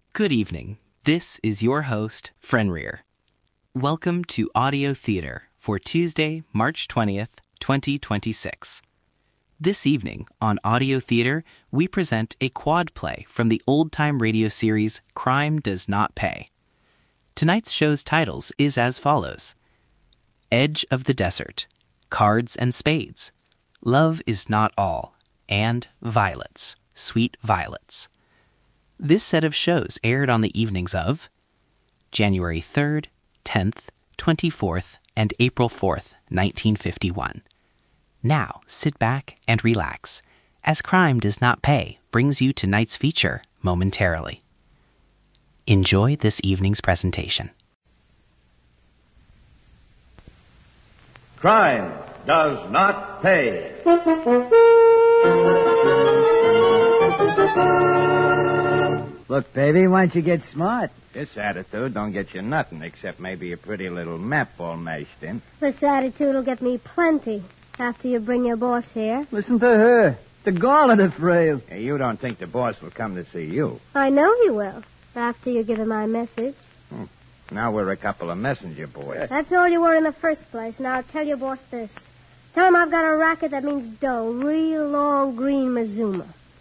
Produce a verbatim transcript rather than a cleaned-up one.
Good evening. This is your host, Fenrir. Welcome to Audio Theater for Tuesday, March twentieth, twenty twenty-six. This evening on Audio Theater, we present a quad play from the old-time radio series Crime Does Not Pay. Tonight's show's titles is as follows: Edge of the Desert, Cards and Spades, Love is Not All, and Violets, Sweet Violets. This set of shows aired on the evenings of January third, tenth, twenty-fourth, and April fourth, nineteen fifty-one. Now, sit back and relax, as Crime Does Not Pay brings you tonight's feature momentarily. Enjoy this evening's presentation. Crime does not pay. Look, baby, why don't you get smart? This attitude don't get you nothing except maybe a pretty little map all mashed in. This attitude will get me plenty after you bring your boss here. Listen to her. The gall of the frail. Hey, you don't think the boss will come to see you? I know he will, after you give him my message. Hmm. Now we're a couple of messenger boys. That's all you were in the first place. Now tell your boss this. Tell him I've got a racket that means dough, real long green Mazuma.